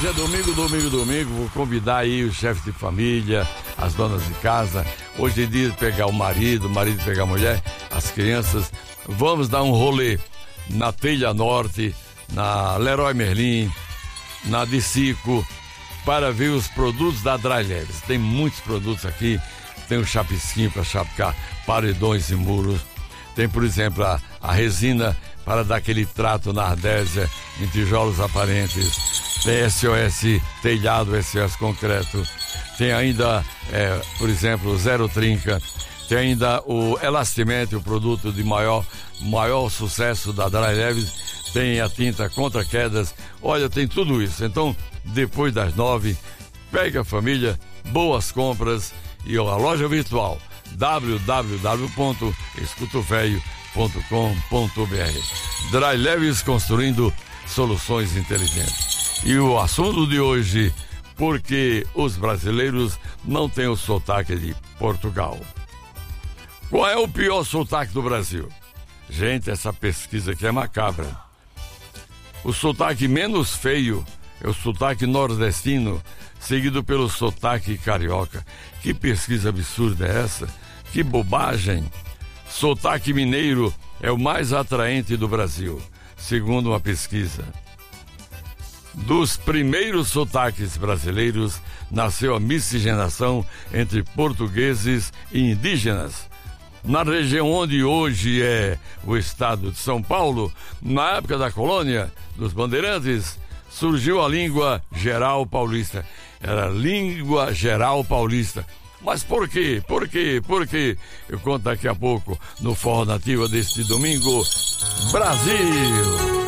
Hoje é domingo. Vou convidar aí o chefe de família, as donas de casa. Hoje é dia de pegar o marido pegar a mulher, as crianças. Vamos dar um rolê na Telha Norte, na Leroy Merlin, na Dicico, para ver os produtos da Dry Leves. Tem muitos produtos aqui. Tem o chapisquinho para chapicar paredões e muros. Tem, por exemplo, a resina para dar aquele trato na ardésia em tijolos aparentes. Tem SOS telhado, SOS concreto. Tem ainda, por exemplo, o Zero Trinca. Tem ainda o Elastimente, o produto de maior sucesso da Dry Leves. Tem a tinta contra quedas. Olha, tem tudo isso. Então, depois das 9, pega a família, boas compras e a loja virtual www.escutovelho.com.br. Dry Leves, construindo soluções inteligentes. E o assunto de hoje, porque os brasileiros não têm o sotaque de Portugal. Qual é o pior sotaque do Brasil? Gente, essa pesquisa aqui é macabra. O sotaque menos feio é o sotaque nordestino, seguido pelo sotaque carioca. Que pesquisa absurda é essa? Que bobagem! Sotaque mineiro é o mais atraente do Brasil, segundo uma pesquisa. Dos primeiros sotaques brasileiros, nasceu a miscigenação entre portugueses e indígenas. Na região onde hoje é o estado de São Paulo, na época da colônia dos bandeirantes, surgiu a língua geral paulista. Era língua geral paulista. Mas por quê? Por quê? Eu conto daqui a pouco no Forró Nativa deste domingo. Brasil!